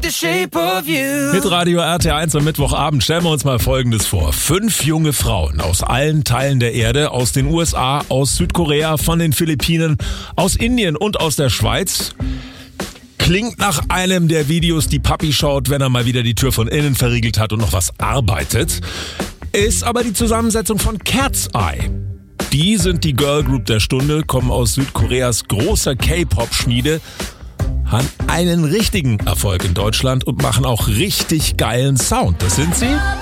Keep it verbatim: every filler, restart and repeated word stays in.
The Shape of You. Mit Radio R T eins am Mittwochabend stellen wir uns mal Folgendes vor. Fünf junge Frauen aus allen Teilen der Erde, aus den U S A, aus Südkorea, von den Philippinen, aus Indien und aus der Schweiz. Klingt nach einem der Videos, die Papi schaut, wenn er mal wieder die Tür von innen verriegelt hat und noch was arbeitet. Ist aber die Zusammensetzung von Cat's Eye. Die sind die Girl Group der Stunde, kommen aus Südkoreas großer K-Pop-Schmiede, haben einen richtigen Erfolg in Deutschland und machen auch richtig geilen Sound. Das sind sie.